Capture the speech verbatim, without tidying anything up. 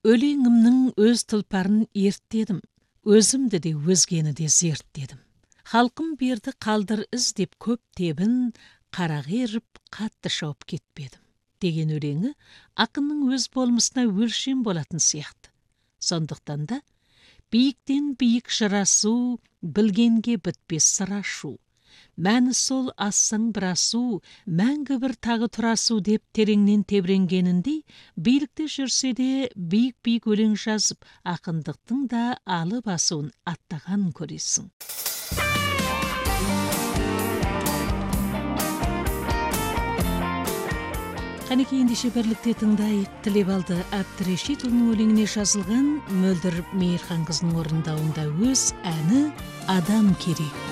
Өлеңімнің өз тұлпарын ерттедім, өзімді де өзгені де зерттедім. Халқым берді қалдыр із деп көп тебін, қарақ еріп қатты шауып кетпедім. Деген өлеңі ақынның өз болмысына өлшем болатын сияқты. Сондықтан да биіктен биік жырасу, білгенге бітпес сыр ашу. Мәні сол ассаң бір асу, мәңгі бір тағы тұрасу деп тереңнен тебіренгеніндей, билікте жүрсе де биік-биік өлең жазып, ақындықтың да алы басуын аттаған көресің. Қанекей ендеше бірлікте тыңдайық. Тілебалды Әбдірешитұлының өлеңіне жазылған Мөлдір Мейірханқызының орындауында өз әні «Адам керек».